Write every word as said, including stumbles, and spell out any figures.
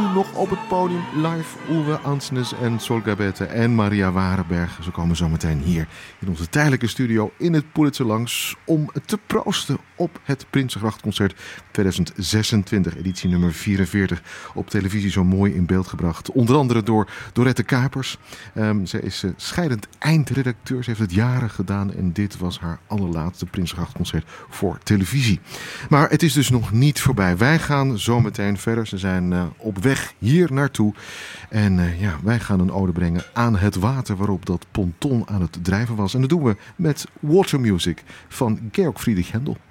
nog op het podium live Uwe Ansnes en Solga Bette en Maria Warenberg. Ze komen zometeen hier in onze tijdelijke studio in het Pulitzer langs om te proosten op het Prinsengrachtconcert tweeduizend zesentwintig, editie nummer vierenveertig. Op televisie zo mooi in beeld gebracht. Onder andere door Dorette Kuipers. Um, zij is uh, scheidend eindredacteur. Ze heeft het jaren gedaan en dit was haar allerlaatste Prinsengrachtconcert voor televisie. Maar het is dus nog niet voorbij. Wij gaan zometeen verder. Ze zijn uh, op weg hier naartoe. En uh, ja, wij gaan een ode brengen aan het water waarop dat ponton aan het drijven was. En dat doen we met Water Music van Georg Friedrich Händel.